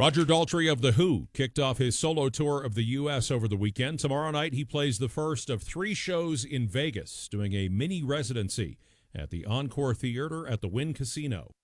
Roger Daltrey of The Who kicked off his solo tour of the U.S. over the weekend. Tomorrow night, he plays the first of 3 shows in Vegas, doing a mini residency at the Encore Theater at the Wynn Casino.